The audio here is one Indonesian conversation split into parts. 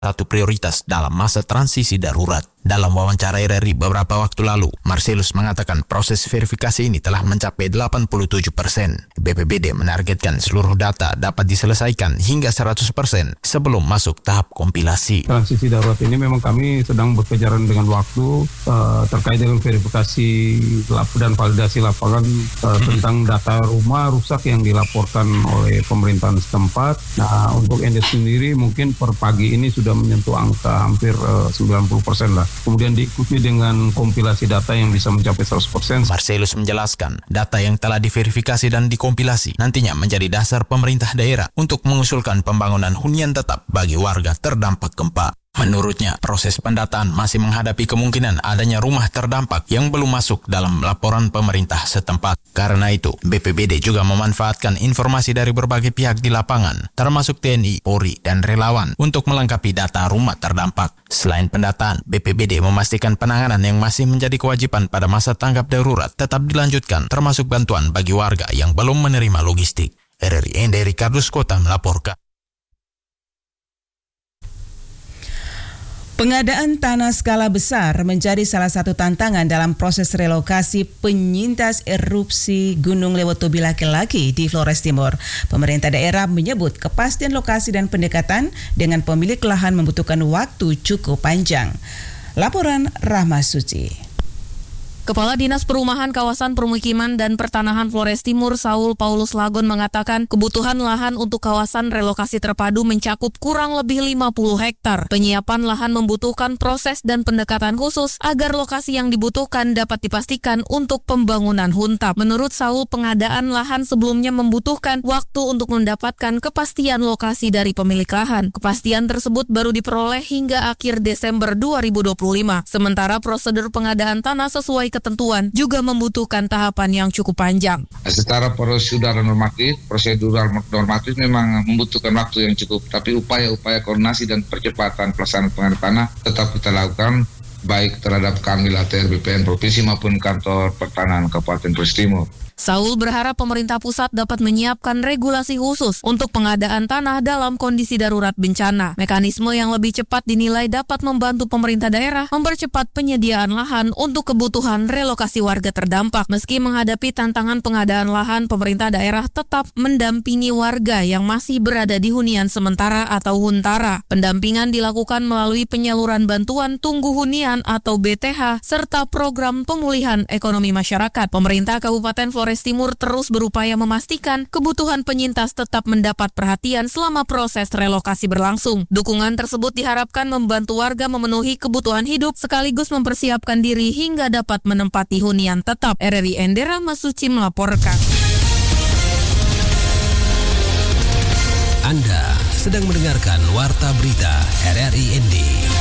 satu prioritas dalam masa transisi darurat. Dalam wawancara RRI beberapa waktu lalu, Marcelus mengatakan proses verifikasi ini telah mencapai 87%. BPBD menargetkan seluruh data dapat diselesaikan hingga 100% sebelum masuk tahap kompilasi. Transisi darurat ini memang kami sedang berkejaran dengan waktu terkait dengan verifikasi dan validasi lapangan tentang data rumah rusak yang dilaporkan oleh pemerintahan setempat. Nah, untuk ND sendiri mungkin per pagi ini sudah menyentuh angka hampir 90% lah. Kemudian diikuti dengan kompilasi data yang bisa mencapai 100%. Marcelus menjelaskan, data yang telah diverifikasi dan dikompilasi nantinya menjadi dasar pemerintah daerah untuk mengusulkan pembangunan hunian tetap bagi warga terdampak gempa. Menurutnya, proses pendataan masih menghadapi kemungkinan adanya rumah terdampak yang belum masuk dalam laporan pemerintah setempat. Karena itu, BPBD juga memanfaatkan informasi dari berbagai pihak di lapangan, termasuk TNI, Polri, dan relawan untuk melengkapi data rumah terdampak. Selain pendataan, BPBD memastikan penanganan yang masih menjadi kewajiban pada masa tanggap darurat tetap dilanjutkan, termasuk bantuan bagi warga yang belum menerima logistik. RRI Ende Ricardus Kota melaporkan. Pengadaan tanah skala besar menjadi salah satu tantangan dalam proses relokasi penyintas erupsi Gunung Lewotobi laki-laki di Flores Timur. Pemerintah daerah menyebut kepastian lokasi dan pendekatan dengan pemilik lahan membutuhkan waktu cukup panjang. Laporan Rahma Suci. Kepala Dinas Perumahan Kawasan Permukiman dan Pertanahan Flores Timur, Saul Paulus Lagon mengatakan kebutuhan lahan untuk kawasan relokasi terpadu mencakup kurang lebih 50 hektar. Penyiapan lahan membutuhkan proses dan pendekatan khusus agar lokasi yang dibutuhkan dapat dipastikan untuk pembangunan huntap. Menurut Saul, pengadaan lahan sebelumnya membutuhkan waktu untuk mendapatkan kepastian lokasi dari pemilik lahan. Kepastian tersebut baru diperoleh hingga akhir Desember 2025. Sementara prosedur pengadaan tanah sesuai ketentuan juga membutuhkan tahapan yang cukup panjang. Secara prosedural normatif memang membutuhkan waktu yang cukup, tapi upaya-upaya koordinasi dan percepatan pelaksanaan pengadaan tanah tetap kita lakukan, baik terhadap Kanwil ATR BPN Provinsi maupun Kantor Pertanahan Kabupaten Flores Timur. Saul berharap pemerintah pusat dapat menyiapkan regulasi khusus untuk pengadaan tanah dalam kondisi darurat bencana. Mekanisme yang lebih cepat dinilai dapat membantu pemerintah daerah mempercepat penyediaan lahan untuk kebutuhan relokasi warga terdampak. Meski menghadapi tantangan pengadaan lahan, pemerintah daerah tetap mendampingi warga yang masih berada di hunian sementara atau huntara. Pendampingan dilakukan melalui penyaluran bantuan tunggu hunian atau BTH serta program pemulihan ekonomi masyarakat. Pemerintah Kabupaten Flores Timur terus berupaya memastikan kebutuhan penyintas tetap mendapat perhatian selama proses relokasi berlangsung. Dukungan tersebut diharapkan membantu warga memenuhi kebutuhan hidup sekaligus mempersiapkan diri hingga dapat menempati hunian tetap. RRI Endera Masuci melaporkan. Anda sedang mendengarkan Warta Berita RRI ND.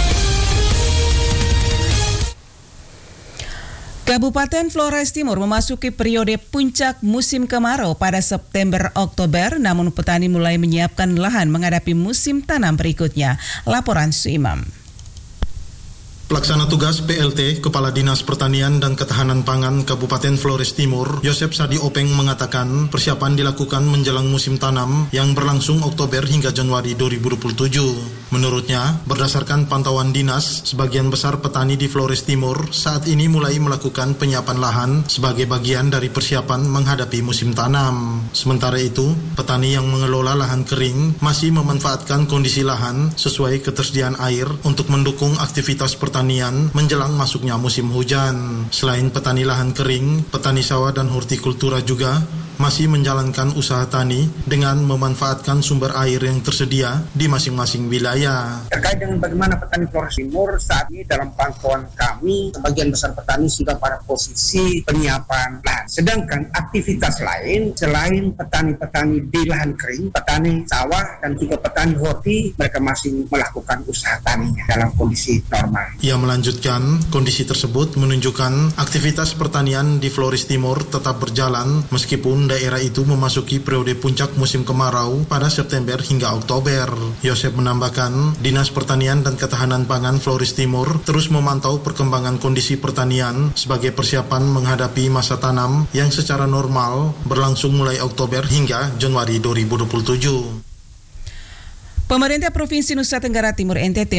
Kabupaten Flores Timur memasuki periode puncak musim kemarau pada September-Oktober, namun petani mulai menyiapkan lahan menghadapi musim tanam berikutnya. Laporan Suimam. Pelaksana tugas PLT Kepala Dinas Pertanian dan Ketahanan Pangan Kabupaten Flores Timur, Yosep Sadi Openg mengatakan persiapan dilakukan menjelang musim tanam yang berlangsung Oktober hingga Januari 2027. Menurutnya, berdasarkan pantauan dinas, sebagian besar petani di Flores Timur saat ini mulai melakukan penyiapan lahan sebagai bagian dari persiapan menghadapi musim tanam. Sementara itu, petani yang mengelola lahan kering masih memanfaatkan kondisi lahan sesuai ketersediaan air untuk mendukung aktivitas pertanian menjelang masuknya musim hujan. Selain petani lahan kering, petani sawah dan hortikultura juga masih menjalankan usaha tani dengan memanfaatkan sumber air yang tersedia di masing-masing wilayah. Terkait dengan bagaimana petani Flores Timur saat ini dalam pantauan kami, sebagian besar petani sudah pada posisi penyiapan lahan. Sedangkan aktivitas lain selain petani-petani di lahan kering, petani sawah dan juga petani horti, mereka masih melakukan usaha taninya dalam kondisi normal. Ia melanjutkan, kondisi tersebut menunjukkan aktivitas pertanian di Flores Timur tetap berjalan meskipun daerah itu memasuki periode puncak musim kemarau pada September hingga Oktober. Yosep menambahkan, Dinas Pertanian dan Ketahanan Pangan Flores Timur terus memantau perkembangan kondisi pertanian sebagai persiapan menghadapi masa tanam yang secara normal berlangsung mulai Oktober hingga Januari 2027. Pemerintah Provinsi Nusa Tenggara Timur NTT